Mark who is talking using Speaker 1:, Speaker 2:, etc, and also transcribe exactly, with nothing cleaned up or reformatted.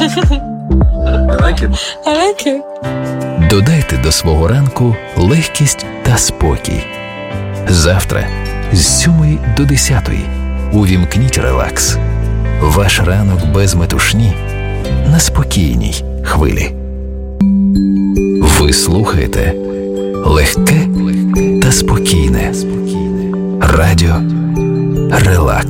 Speaker 1: I like it.
Speaker 2: I like it.
Speaker 3: Додайте до свого ранку легкість та спокій. Завтра з сьомої до десятої увімкніть релакс. Ваш ранок без метушні на спокійній хвилі. Ви слухаєте легке та спокійне радіо Релакс.